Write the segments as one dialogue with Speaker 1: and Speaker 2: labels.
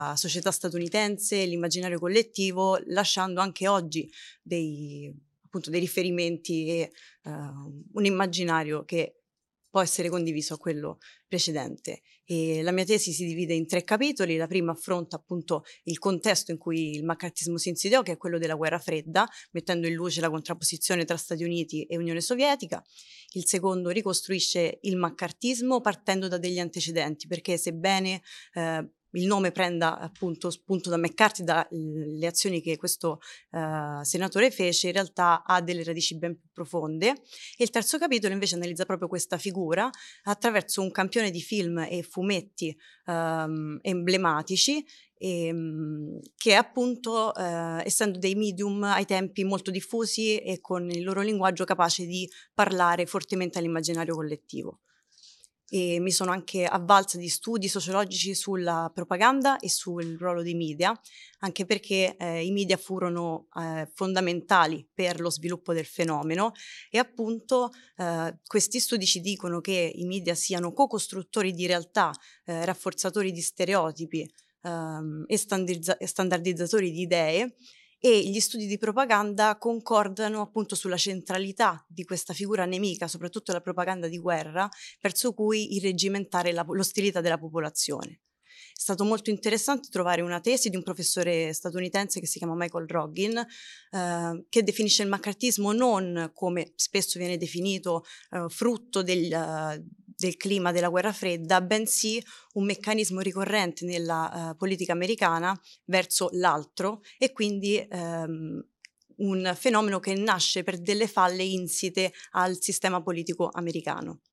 Speaker 1: società statunitense, l'immaginario collettivo, lasciando anche oggi appunto dei riferimenti e un immaginario che può essere condiviso a quello precedente. E la mia tesi si divide in 3 capitoli. La prima affronta appunto il contesto in cui il maccartismo si insediò, che è quello della guerra fredda, mettendo in luce la contrapposizione tra Stati Uniti e Unione Sovietica. Il secondo ricostruisce il maccartismo partendo da degli antecedenti, perché sebbene il nome prenda appunto spunto da McCarthy, dalle azioni che questo senatore fece, in realtà ha delle radici ben più profonde. E il terzo capitolo invece analizza proprio questa figura attraverso un campione di film e fumetti emblematici, che appunto, essendo dei medium ai tempi molto diffusi e con il loro linguaggio capace di parlare fortemente all'immaginario collettivo. E mi sono anche avvalsa di studi sociologici sulla propaganda e sul ruolo dei media, anche perché i media furono fondamentali per lo sviluppo del fenomeno e appunto questi studi ci dicono che i media siano co-costruttori di realtà, rafforzatori di stereotipi e standardizzatori di idee, e gli studi di propaganda concordano appunto sulla centralità di questa figura nemica, soprattutto la propaganda di guerra, verso cui irreggimentare l'ostilità della popolazione. È stato molto interessante trovare una tesi di un professore statunitense che si chiama Michael Roggin, che definisce il maccartismo non come spesso viene definito frutto del clima della guerra fredda, bensì un meccanismo ricorrente nella politica americana verso l'altro, e quindi un fenomeno che nasce per delle falle insite al sistema politico americano.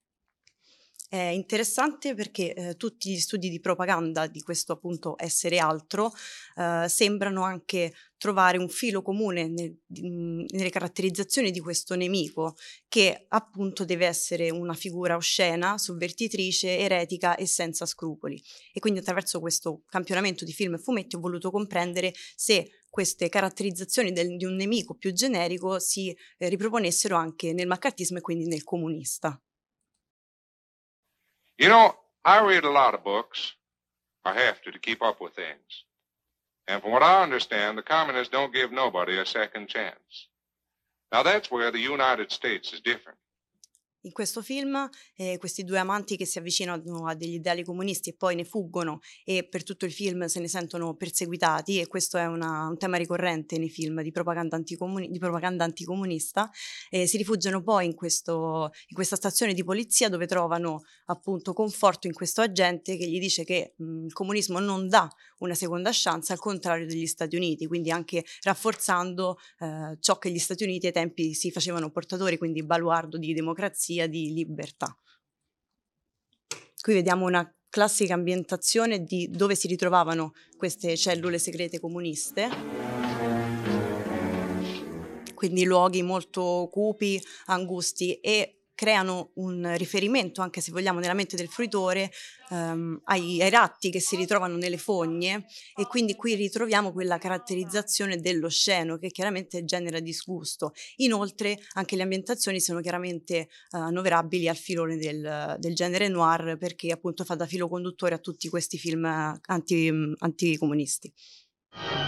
Speaker 1: È interessante perché tutti gli studi di propaganda di questo appunto essere altro sembrano anche trovare un filo comune nelle caratterizzazioni di questo nemico, che appunto deve essere una figura oscena, sovvertitrice, eretica e senza scrupoli. E quindi attraverso questo campionamento di film e fumetti ho voluto comprendere se queste caratterizzazioni di un nemico più generico si riproponessero anche nel maccartismo e quindi nel comunista.
Speaker 2: You know, I read a lot of books. I have to keep up with things. And from what I understand, the communists don't give nobody a second chance. Now that's where the United States is different.
Speaker 1: In questo film questi 2 amanti che si avvicinano a degli ideali comunisti e poi ne fuggono, e per tutto il film se ne sentono perseguitati, e questo è un tema ricorrente nei film di propaganda anticomunista. Si rifugiano poi in questa stazione di polizia, dove trovano appunto conforto in questo agente che gli dice che il comunismo non dà una seconda chance, al contrario degli Stati Uniti, quindi anche rafforzando ciò che gli Stati Uniti ai tempi si facevano portatori, quindi baluardo di democrazia, di libertà. Qui vediamo una classica ambientazione di dove si ritrovavano queste cellule segrete comuniste, quindi luoghi molto cupi, angusti, e creano un riferimento, anche se vogliamo nella mente del fruitore, ai ratti che si ritrovano nelle fogne, e quindi qui ritroviamo quella caratterizzazione dell'osceno che chiaramente genera disgusto. Inoltre anche le ambientazioni sono chiaramente annoverabili al filone del genere noir, perché appunto fa da filo conduttore a tutti questi film anticomunisti.